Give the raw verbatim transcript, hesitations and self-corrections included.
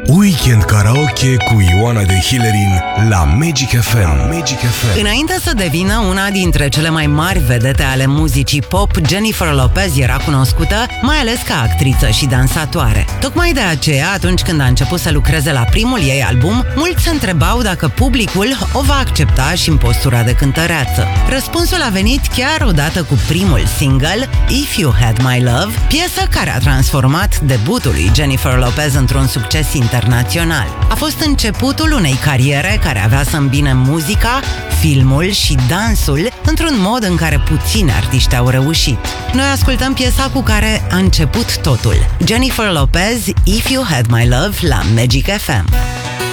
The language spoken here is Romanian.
Weekend Karaoke cu Ioana de Hillerin la Magic F M. Magic F M. Înainte să devină una dintre cele mai mari vedete ale muzicii pop, Jennifer Lopez era cunoscută mai ales ca actriță și dansatoare. Tocmai de aceea, atunci când a început să lucreze la primul ei album, mulți se întrebau dacă publicul o va accepta și în postura de cântăreață. Răspunsul a venit chiar odată cu primul single, If You Had My Love, piesă care a transformat debutul lui Jennifer Lopez într-un succes internațional. A fost începutul unei cariere care avea să îmbine muzica, filmul și dansul într-un mod în care puțini artiști au reușit. Noi ascultăm piesa cu care a început totul. Jennifer Lopez, If You Had My Love la Magic F M.